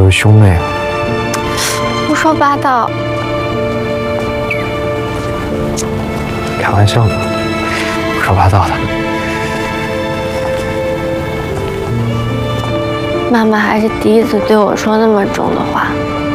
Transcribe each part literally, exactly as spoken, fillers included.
是兄妹。 胡说八道！ 开玩笑的，胡说八道的。 妈妈还是第一次对我说那么重的话。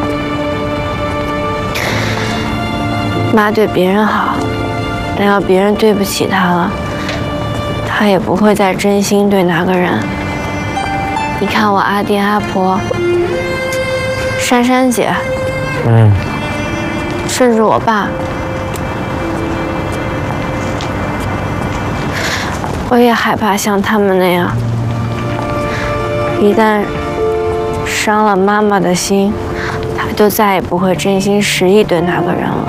妈对别人好，但要别人对不起她了，她也不会再真心对那个人。你看我阿爹阿婆、珊珊姐， 嗯， 甚至我爸，我也害怕像他们那样，一旦伤了妈妈的心，他就再也不会真心实意对那个人了。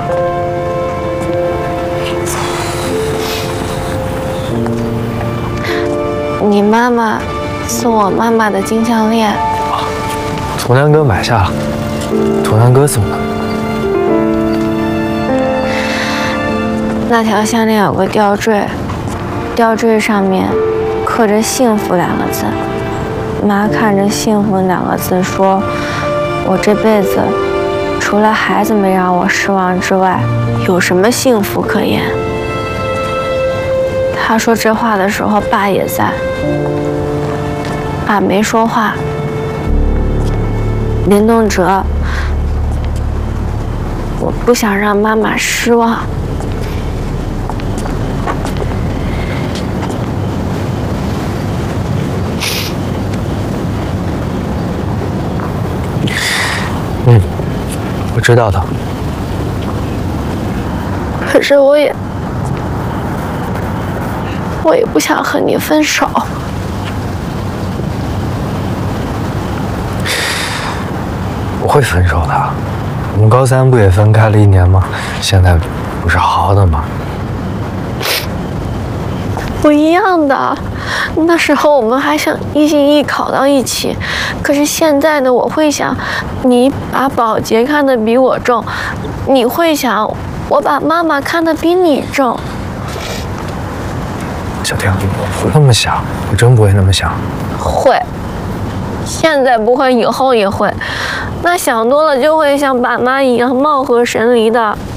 你妈妈送我妈妈的金项链， 图南哥买下了，图南哥送的。 那条项链有个吊坠，吊坠上面刻着“幸福”两个字。妈看着“幸福”两个字说：“我这辈子除了孩子没让我失望之外，有什么幸福可言？”她说这话的时候，爸也在。爸没说话。林东哲，我不想让妈妈失望。 嗯，我知道的。 可是我也，我也不想和你分手。 我会分手的。我们高三不也分开了一年吗？现在不是好好的吗？ 不一样的。那时候我们还想一心一意考到一起，可是现在的我会想，你把保洁看得比我重，你会想我把妈妈看得比你重。 小婷，我不那么想，我真不会那么想。 会，现在不会，以后也会。那想多了就会像爸妈一样貌合神离的。